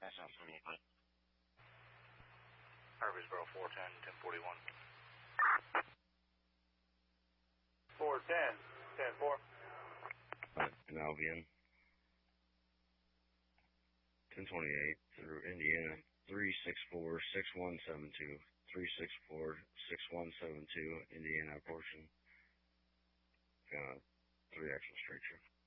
pass out from you, but Murfreesboro 410, 1041. 410, 10-4. In Albion. 1028 through Indiana. 364-6172. 364-6172, Indiana portion. 3 actual straight trip.